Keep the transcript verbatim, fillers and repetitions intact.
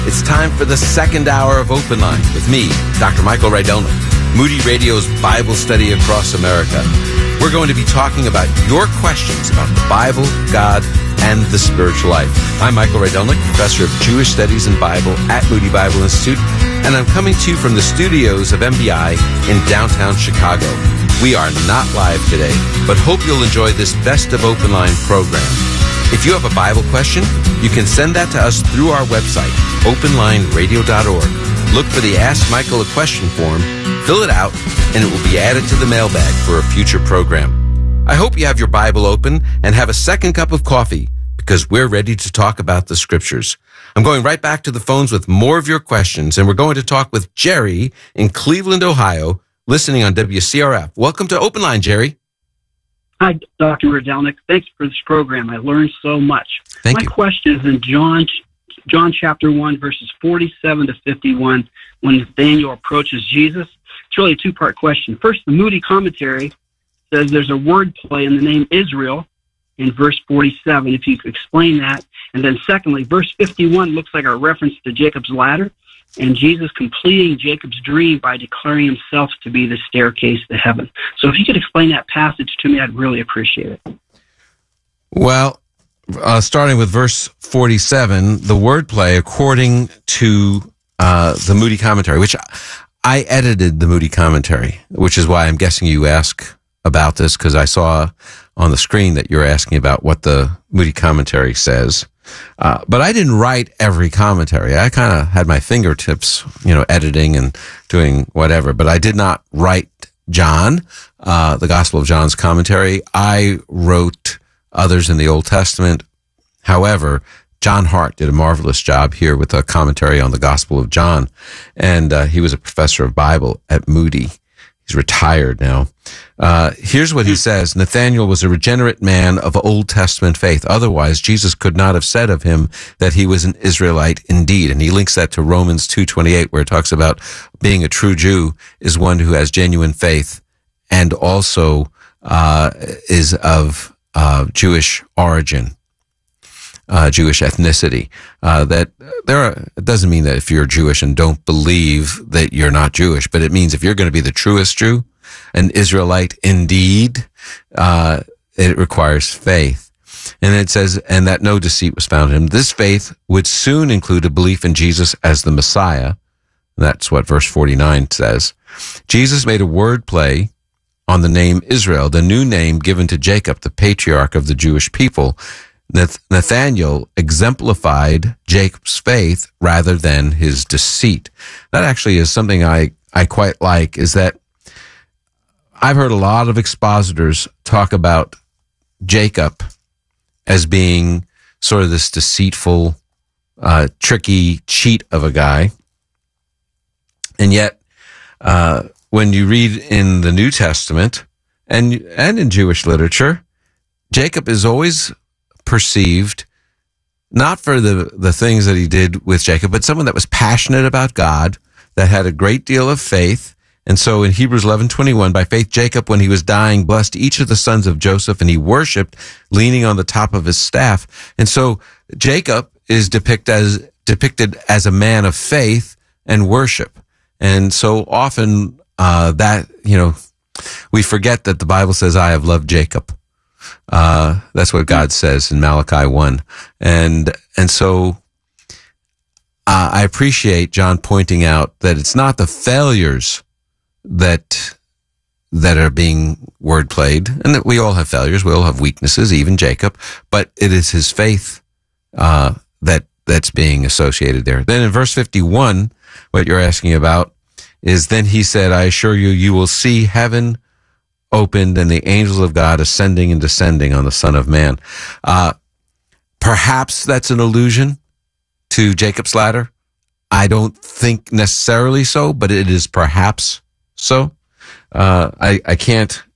It's time for the second hour of Open Line with me, Doctor Michael Rydelnik, Moody Radio's Bible study across America. We're going to be talking about your questions about the Bible, God, and the spiritual life. I'm Michael Rydelnik, professor of Jewish Studies and Bible at Moody Bible Institute, and I'm coming to you from the studios of M B I in downtown Chicago. We are not live today, but hope you'll enjoy this Best of Open Line program. If you have a Bible question, you can send that to us through our website, open line radio dot org. Look for the Ask Michael a Question form, fill it out, and it will be added to the mailbag for a future program. I hope you have your Bible open and have a second cup of coffee, because we're ready to talk about the Scriptures. I'm going right back to the phones with more of your questions, and we're going to talk with Jerry in Cleveland, Ohio, listening on W C R F. Welcome to Open Line, Jerry. Hi, Doctor Rydelnik. Thanks for this program. I learned so much. Thank My you. question is in John, John chapter one, verses forty-seven to fifty-one, when Nathanael approaches Jesus. It's really a two-part question. First, the Moody commentary says there's a word play in the name Israel in verse forty-seven, if you could explain that. And then secondly, verse fifty-one looks like a reference to Jacob's ladder and Jesus completing Jacob's dream by declaring himself to be the staircase to heaven. So if you could explain that passage to me, I'd really appreciate it. Well, uh, starting with verse forty-seven, the wordplay, according to uh, the Moody commentary, which I edited the Moody commentary, which is why I'm guessing you ask about this, because I saw on the screen that you're asking about what the Moody commentary says. Uh, but I didn't write every commentary. I kind of had my fingertips, you know, editing and doing whatever, but I did not write John, uh, the Gospel of John's commentary. I wrote others in the Old Testament. However, John Hart did a marvelous job here with a commentary on the Gospel of John, and uh, he was a professor of Bible at Moody. He's retired now. Uh, here's what he says. Nathanael was a regenerate man of Old Testament faith. Otherwise, Jesus could not have said of him that he was an Israelite indeed. And he links that to Romans two twenty-eight, where it talks about being a true Jew is one who has genuine faith and also uh, is of uh, Jewish origin. Uh, Jewish ethnicity. Uh, that there are, it doesn't mean that if you're Jewish and don't believe that you're not Jewish, but it means if you're going to be the truest Jew, an Israelite indeed, uh, it requires faith. And it says, and that no deceit was found in him. This faith would soon include a belief in Jesus as the Messiah. That's what verse forty-nine says. Jesus made a word play on the name Israel, the new name given to Jacob, the patriarch of the Jewish people. Nathanael exemplified Jacob's faith rather than his deceit. That actually is something I, I quite like, is that I've heard a lot of expositors talk about Jacob as being sort of this deceitful, uh, tricky cheat of a guy. And yet, uh, when you read in the New Testament and, and in Jewish literature, Jacob is always perceived not for the, the things that he did with Jacob, but someone that was passionate about God, that had a great deal of faith. And so in Hebrews eleven twenty-one, by faith, Jacob, when he was dying, blessed each of the sons of Joseph, and he worshiped leaning on the top of his staff. And so Jacob is depicted as, depicted as a man of faith and worship. And so often, uh, that, you know, we forget that the Bible says, I have loved Jacob. Uh, that's what God says in Malachi one. And, and so, uh, I appreciate John pointing out that it's not the failures that, that are being word played, and that we all have failures. We all have weaknesses, even Jacob, but it is his faith, uh, that, that's being associated there. Then in verse fifty-one, what you're asking about is, then he said, I assure you, you will see heaven opened and the angels of God ascending and descending on the Son of Man. Uh, perhaps that's an allusion to Jacob's ladder. I don't think necessarily so, but it is perhaps so. Uh, I, I can't